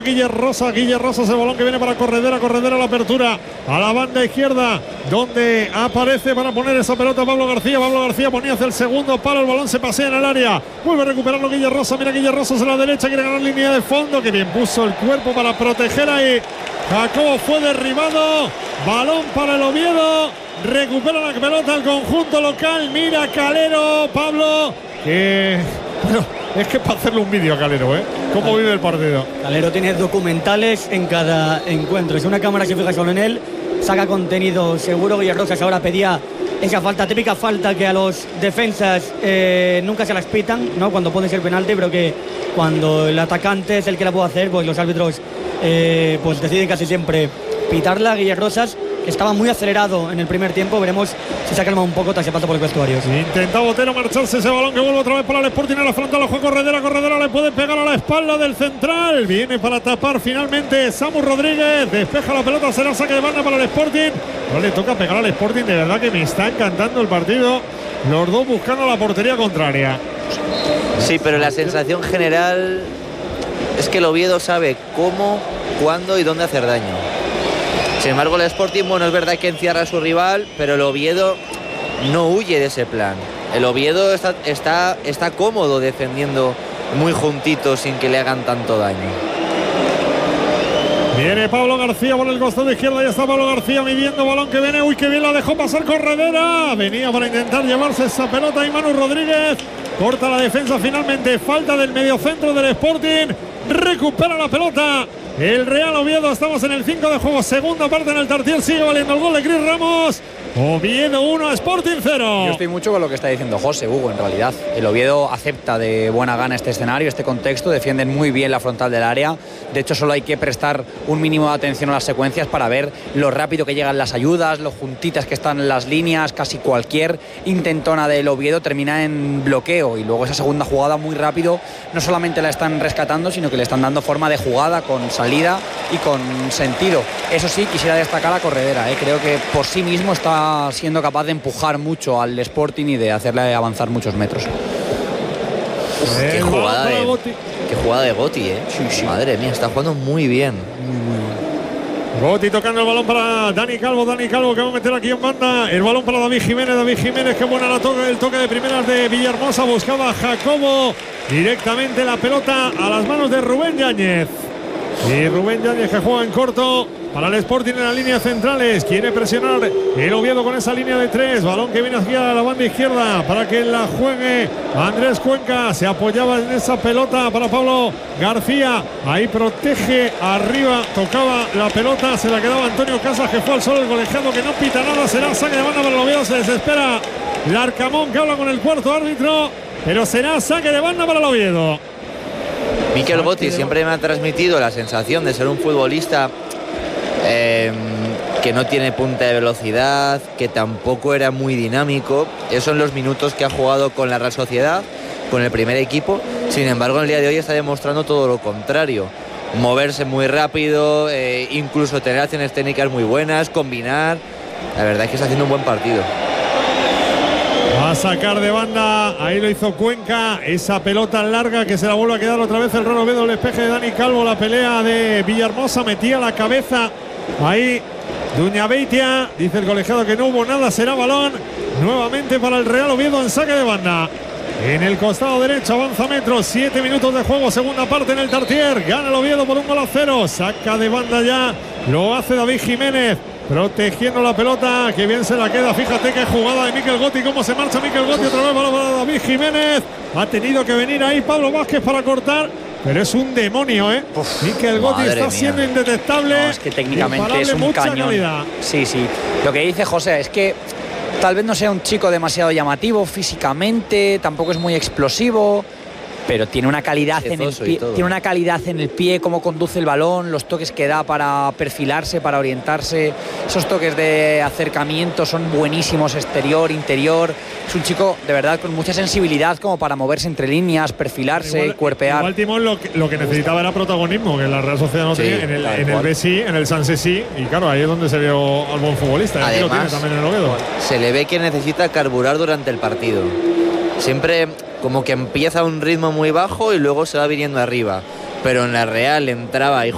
Guille Rosas, el balón que viene para Corredera a la apertura, a la banda izquierda, donde aparece para poner esa pelota Pablo García ponía hacia el segundo palo, el balón se pasea en el área, vuelve a recuperarlo Guille Rosas, mira Guille Rosas a la derecha, quiere ganar línea de fondo, que bien puso el cuerpo para proteger ahí, Jacobo fue derribado, balón para el Oviedo, recupera la pelota el conjunto local, mira Calero, Pablo, que... Bueno, es que para hacerle un vídeo a Calero, ¿Cómo vive el partido? Calero tiene documentales en cada encuentro. Si una cámara se fija solo en él, saca contenido seguro. Villarrosas ahora pedía esa falta, típica falta que a los defensas nunca se las pitan, ¿no? Cuando pones el penalti, pero que cuando el atacante es el que la puede hacer, pues los árbitros pues deciden casi siempre pitarla. Villarrosas, que estaba muy acelerado en el primer tiempo, veremos si se ha calmado un poco tras ese paso por los vestuarios. Intenta Botero marcharse ese balón que vuelve otra vez para el Sporting a la frontal, la juega Corredera le puede pegar a la espalda del central, viene para tapar finalmente Samu Rodríguez, despeja la pelota, será saque de banda para el Sporting, no le toca pegar al Sporting, de verdad que me está encantando el partido, los dos buscando la portería contraria. Sí, pero la sensación general es que el Oviedo sabe cómo, cuándo y dónde hacer daño. Sin embargo, el Sporting, bueno, es verdad que encierra a su rival, pero el Oviedo no huye de ese plan. El Oviedo está cómodo defendiendo muy juntito sin que le hagan tanto daño. Viene Pablo García por el costado izquierdo, ahí está Pablo García midiendo balón que viene, uy, que bien la dejó pasar Corredera, venía para intentar llevarse esa pelota y Manu Rodríguez corta la defensa finalmente, falta del mediocentro del Sporting, recupera la pelota el Real Oviedo, estamos en el 5 de juego, segunda parte en el Tartier, sigue valiendo el gol de Cris Ramos. Oviedo 1, Sporting 0. Yo estoy mucho con lo que está diciendo José, Hugo, en realidad. El Oviedo acepta de buena gana este escenario, este contexto, defienden muy bien la frontal del área. De hecho, solo hay que prestar un mínimo de atención a las secuencias para ver lo rápido que llegan las ayudas, lo juntitas que están las líneas, casi cualquier intentona del Oviedo termina en bloqueo y luego esa segunda jugada muy rápido no solamente la están rescatando, sino que le están dando forma de jugada con salida y con sentido. Eso sí, quisiera destacar a Corredera, creo que por sí mismo está siendo capaz de empujar mucho al Sporting y de hacerle avanzar muchos metros. Qué jugada de Gotti, Sí. Madre mía, está jugando muy bien. Gotti tocando el balón para Dani Calvo que va a meter aquí en banda, el balón para David Jiménez, que buena el toque de primeras de Villahermosa, buscaba a Jacobo, directamente la pelota a las manos de Rubén Yáñez. Y Rubén Yáñez que juega en corto para el Sporting en las líneas centrales, quiere presionar el Oviedo con esa línea de 3, balón que viene hacia la banda izquierda para que la juegue Andrés Cuenca, se apoyaba en esa pelota para Pablo García, ahí protege arriba, tocaba la pelota, se la quedaba Antonio Casas, que fue al solo, el colegiado que no pita nada, será saque de banda para el Oviedo, se desespera Larcamón que habla con el cuarto árbitro, pero será saque de banda para el Oviedo. Mikel Gotti siempre me ha transmitido la sensación de ser un futbolista que no tiene punta de velocidad, que tampoco era muy dinámico. Eso en los minutos que ha jugado con la Real Sociedad, con el primer equipo. Sin embargo, en el día de hoy está demostrando todo lo contrario. Moverse muy rápido, incluso tener acciones técnicas muy buenas, combinar. La verdad es que está haciendo un buen partido. Va a sacar de banda, ahí lo hizo Cuenca, esa pelota larga que se la vuelve a quedar otra vez el Real Oviedo, el despeje de Dani Calvo, la pelea de Villahermosa, metía la cabeza ahí Duñabeitia, dice el colegiado que no hubo nada, será balón nuevamente para el Real Oviedo en saque de banda. En el costado derecho avanza metros, 7 minutos de juego, segunda parte en el Tartier, gana el Oviedo por 1-0, saca de banda ya, lo hace David Jiménez. Protegiendo la pelota, que bien se la queda. Fíjate qué jugada de Mikel Gotti, cómo se marcha Mikel Gotti otra vez para David Jiménez. Ha tenido que venir ahí Pablo Vázquez para cortar, pero es un demonio, Mikel Gotti está siendo indetectable. No, es que técnicamente es un cañón. Calidad. Sí. Lo que dice José es que tal vez no sea un chico demasiado llamativo físicamente, tampoco es muy explosivo, pero tiene una calidad en el pie, cómo conduce el balón, los toques que da para perfilarse, para orientarse, esos toques de acercamiento son buenísimos, exterior, interior. Es un chico de verdad con mucha sensibilidad como para moverse entre líneas, perfilarse, cuerpear. Igual Timón lo que necesitaba era protagonismo, que la Real Sociedad no tenía, en el BSI, en el Sanssouci, y claro, ahí es donde se vio al buen futbolista. Además, lo tiene también en el Oviedo. Se le ve que necesita carburar durante el partido. Siempre como que empieza a un ritmo muy bajo y luego se va viniendo arriba. Pero en la Real entraba y